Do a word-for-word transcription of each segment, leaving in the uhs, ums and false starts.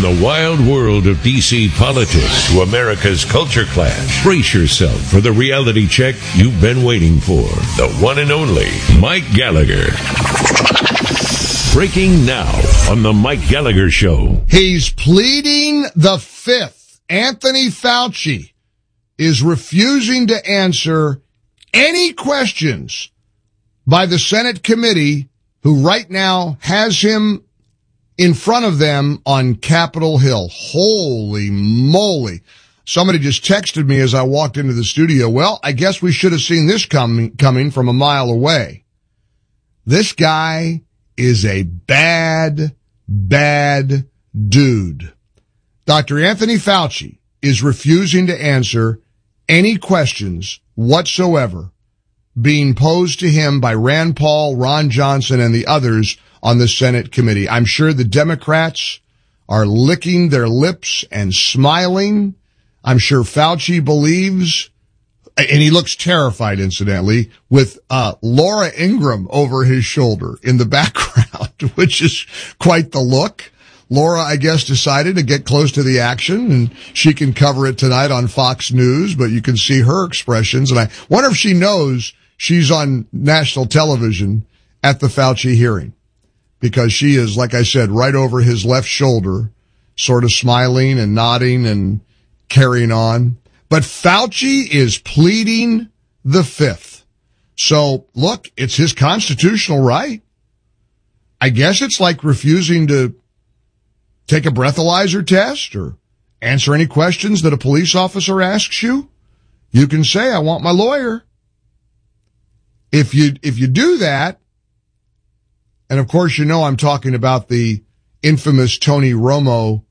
the wild world of D C politics to America's culture clash, brace yourself for the reality check you've been waiting for. The one and only Mike Gallagher. Breaking now on the Mike Gallagher Show. He's pleading the fifth. Anthony Fauci is refusing to answer any questions by the Senate committee, who right now has him in front of them on Capitol Hill. Holy moly. Somebody just texted me as I walked into the studio. Well, I guess we should have seen this coming, coming from a mile away. This guy is a bad, bad dude. Doctor Anthony Fauci is refusing to answer any questions whatsoever being posed to him by Rand Paul, Ron Johnson, and the others on the Senate committee. I'm sure the Democrats are licking their lips and smiling. I'm sure Fauci believes, and he looks terrified, incidentally, with uh Laura Ingraham over his shoulder in the background, which is quite the look. Laura, I guess, decided to get close to the action, and she can cover it tonight on Fox News, but you can see her expressions, and I wonder if she knows she's on national television at the Fauci hearing, because she is, like I said, right over his left shoulder, sort of smiling and nodding and carrying on. But Fauci is pleading the fifth. So, look, it's his constitutional right. I guess it's like refusing to take a breathalyzer test or answer any questions that a police officer asks you. You can say, I want my lawyer. If you, if you do that, and of course, you know, I'm talking about the infamous Tony Romo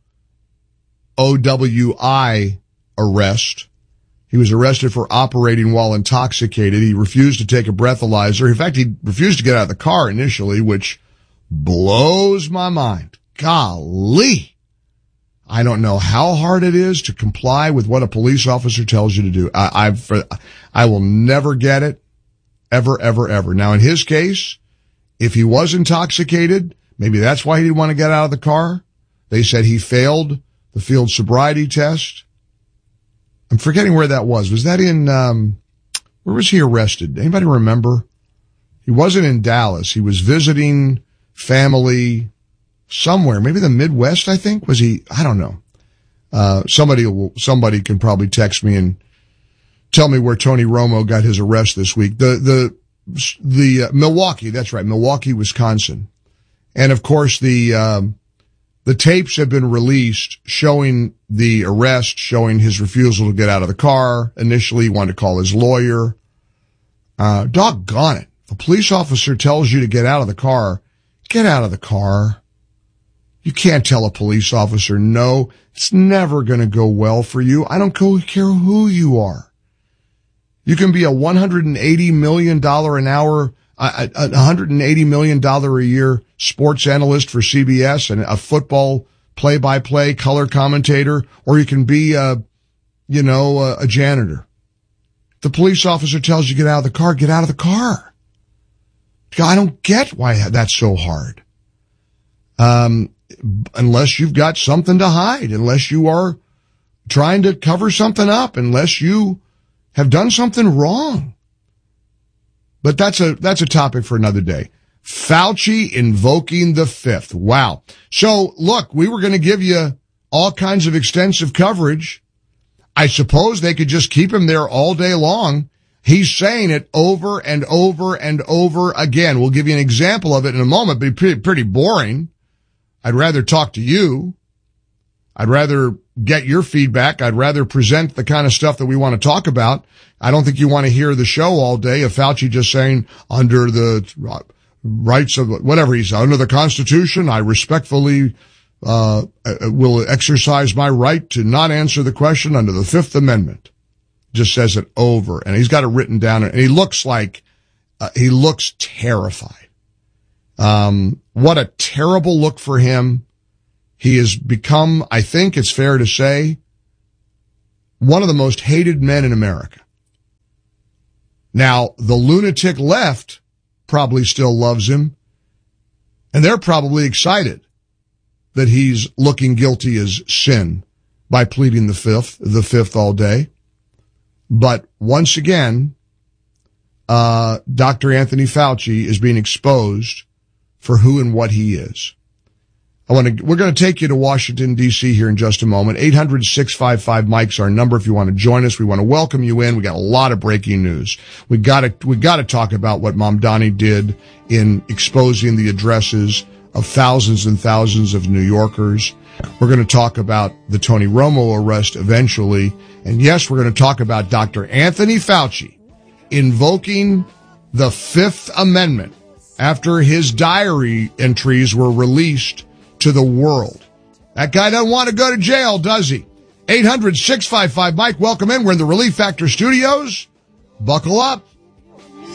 O W I arrest. He was arrested for operating while intoxicated. He refused to take a breathalyzer. In fact, he refused to get out of the car initially, which blows my mind. Golly. I don't know how hard it is to comply with what a police officer tells you to do. I, I've, I will never get it. Ever, ever, ever. Now, in his case, if he was intoxicated, maybe that's why he didn't want to get out of the car. They said he failed the field sobriety test. I'm forgetting where that was. Was that in, um, where was he arrested? Anybody remember? He wasn't in Dallas. He was visiting family somewhere, maybe the Midwest, I think. Was he? I don't know. Uh, somebody will, somebody can probably text me and tell me where Tony Romo got his arrest this week. The, the, the, uh, Milwaukee, that's right, Milwaukee, Wisconsin. And of course, the, um, the tapes have been released showing the arrest, showing his refusal to get out of the car. Initially, he wanted to call his lawyer. Uh, doggone it. If a police officer tells you to get out of the car, get out of the car. You can't tell a police officer no. It's never going to go well for you. I don't care who you are. You can be a one hundred eighty million dollars an hour, a one hundred eighty million dollars a year sports analyst for C B S and a football play-by-play color commentator, or you can be a, you know, a, a janitor. The police officer tells you to get out of the car, get out of the car. I don't get why that's so hard. Um, unless you've got something to hide, unless you are trying to cover something up, unless you have done something wrong. But that's a, that's a topic for another day. Fauci invoking the fifth. Wow. So look, we were going to give you all kinds of extensive coverage. I suppose they could just keep him there all day long. He's saying it over and over and over again. We'll give you an example of it in a moment, but pretty, pretty boring. I'd rather talk to you. I'd rather get your feedback. I'd rather present the kind of stuff that we want to talk about. I don't think you want to hear the show all day of Fauci just saying, under the rights of whatever he's under the Constitution, I respectfully uh will exercise my right to not answer the question under the Fifth Amendment. Just says it over, and he's got it written down, and he looks like uh, he looks terrified. Um, what a terrible look for him. He has become, I think it's fair to say, one of the most hated men in America. Now, the lunatic left probably still loves him, and they're probably excited that he's looking guilty as sin by pleading the fifth, the fifth all day. But once again, uh, Doctor Anthony Fauci is being exposed for who and what he is. I want to, we're going to take you to Washington, D C here in just a moment. eight hundred, six five five, Mike's our number if you want to join us. We want to welcome you in. We got a lot of breaking news. We got to, we got to talk about what Mamdani did in exposing the addresses of thousands and thousands of New Yorkers. We're going to talk about the Tony Romo arrest eventually. And yes, we're going to talk about Doctor Anthony Fauci invoking the Fifth Amendment after his diary entries were released to the world. That guy doesn't want to go to jail, does he? eight hundred, six five five, Mike, welcome in. We're in the Relief Factor studios. Buckle up.